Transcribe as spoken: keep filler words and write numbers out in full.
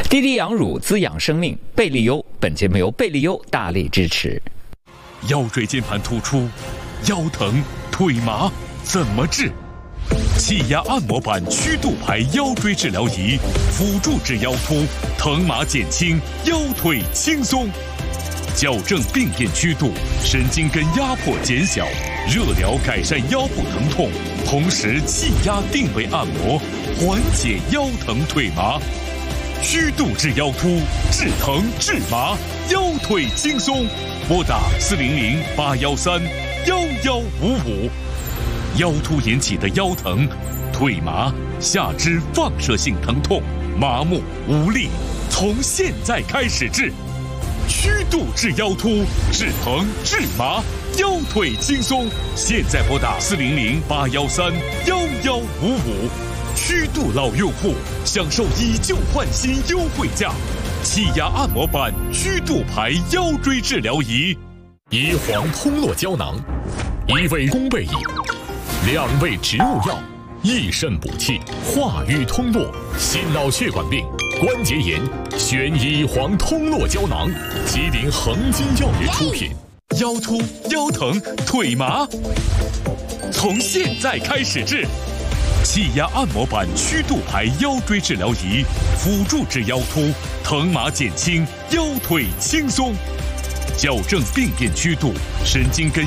滴滴养乳滋养生命，贝利优。本节目由贝利优大力支持。 腰椎间盘突出，腰疼、腿麻怎么治？气压按摩板曲度牌腰椎治疗仪，辅助治腰突，疼麻减轻，腰腿轻松。矫正病变曲度，神经根压迫减小，热疗改善腰部疼痛，同时气压定位按摩，缓解腰疼腿麻。曲度治腰突，治疼治麻，腰腿轻松。拨打四零零八幺三幺幺五五。腰突引起的腰疼、腿麻、下肢放射性疼痛、麻木无力，从现在开始治。曲度治腰突，治疼治麻，腰腿轻松。现在拨打四零零八幺三幺幺五五。曲度老用户享受以旧换新优惠价，气压按摩板曲度牌腰椎治疗仪。 乙黄通络胶囊，一味宫贝饮，两味植物药，益肾补气，化瘀通络，心脑血管病、关节炎，选乙黄通络胶囊。吉林恒金药业出品。 腰突、腰疼、腿麻，从现在开始治。气压按摩板曲度牌腰椎治疗仪，辅助治腰突，疼麻减轻，腰腿轻松。矫正病变曲度，神经根